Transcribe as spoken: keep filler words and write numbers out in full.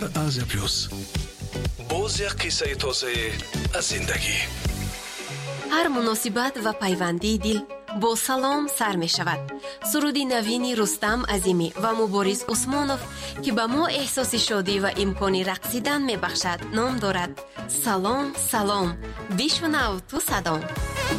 Asia Plus. باز یک قصه تازه از زندگی. هر مناسبت و پیوندی دل با سلام سر می شود. سرودی نوینی رستم عظیمی و مبارز عثمانوف که به ما احساس شادی و امکانی رقصیدن می بخشد نام دارد. سلام سلام بشنو تو صدام.